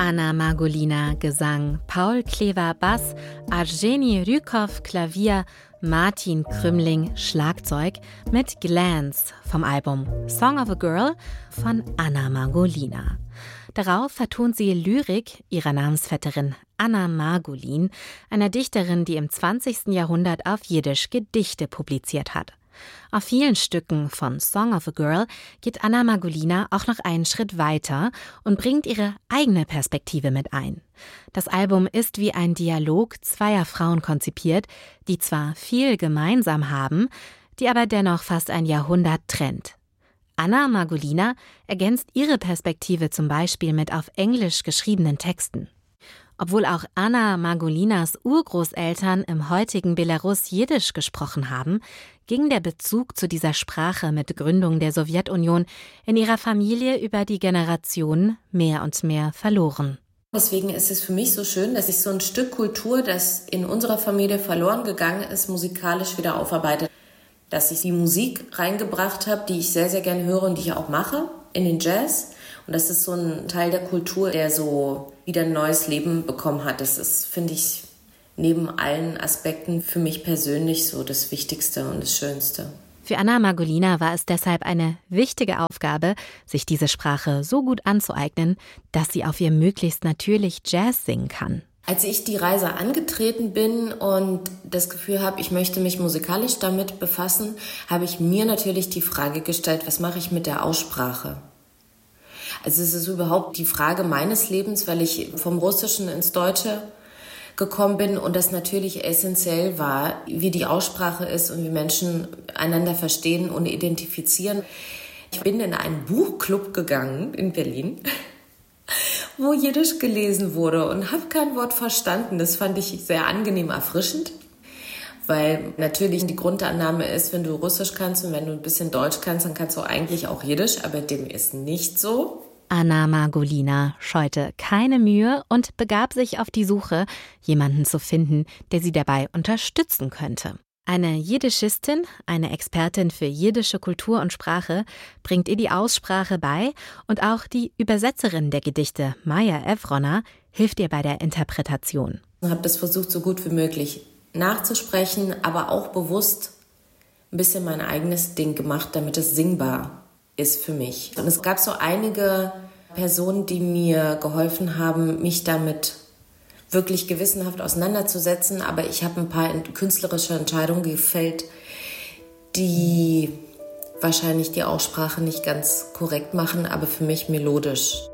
Anna Margolina Gesang, Paul Klever Bass, Argeni Rykov Klavier, Martin Krümling Schlagzeug mit Glance vom Album Song of a Girl von Anna Margolina. Darauf vertont sie Lyrik ihrer Namensvetterin Anna Margolin, einer Dichterin, die im 20. Jahrhundert auf Jiddisch Gedichte publiziert hat. Auf vielen Stücken von Song of a Girl geht Anna Margolina auch noch einen Schritt weiter und bringt ihre eigene Perspektive mit ein. Das Album ist wie ein Dialog zweier Frauen konzipiert, die zwar viel gemeinsam haben, die aber dennoch fast ein Jahrhundert trennt. Anna Margolina ergänzt ihre Perspektive zum Beispiel mit auf Englisch geschriebenen Texten. Obwohl auch Anna Margolinas Urgroßeltern im heutigen Belarus Jiddisch gesprochen haben, ging der Bezug zu dieser Sprache mit Gründung der Sowjetunion in ihrer Familie über die Generationen mehr und mehr verloren. Deswegen ist es für mich so schön, dass ich so ein Stück Kultur, das in unserer Familie verloren gegangen ist, musikalisch wieder aufarbeite. Dass ich die Musik reingebracht habe, die ich sehr, sehr gerne höre und die ich auch mache, in den Jazz. Und das ist so ein Teil der Kultur, der so wieder ein neues Leben bekommen hat. Das ist, finde ich, neben allen Aspekten für mich persönlich so das Wichtigste und das Schönste. Für Anna Margolina war es deshalb eine wichtige Aufgabe, sich diese Sprache so gut anzueignen, dass sie auf ihr möglichst natürlich Jazz singen kann. Als ich die Reise angetreten bin und das Gefühl habe, ich möchte mich musikalisch damit befassen, habe ich mir natürlich die Frage gestellt, was mache ich mit der Aussprache? Also es ist überhaupt die Frage meines Lebens, weil ich vom Russischen ins Deutsche gekommen bin und das natürlich essentiell war, wie die Aussprache ist und wie Menschen einander verstehen und identifizieren. Ich bin in einen Buchclub gegangen in Berlin, wo Jiddisch gelesen wurde und habe kein Wort verstanden. Das fand ich sehr angenehm erfrischend, weil natürlich die Grundannahme ist, wenn du Russisch kannst und wenn du ein bisschen Deutsch kannst, dann kannst du eigentlich auch Jiddisch, aber dem ist nicht so. Anna Margolina scheute keine Mühe und begab sich auf die Suche, jemanden zu finden, der sie dabei unterstützen könnte. Eine Jiddischistin, eine Expertin für jiddische Kultur und Sprache, bringt ihr die Aussprache bei und auch die Übersetzerin der Gedichte, Maja Evroner, hilft ihr bei der Interpretation. Ich habe das versucht, so gut wie möglich nachzusprechen, aber auch bewusst ein bisschen mein eigenes Ding gemacht, damit es singbar ist für mich. Und es gab so einige Personen, die mir geholfen haben, mich damit wirklich gewissenhaft auseinanderzusetzen, aber ich habe ein paar künstlerische Entscheidungen gefällt, die wahrscheinlich die Aussprache nicht ganz korrekt machen, aber für mich melodisch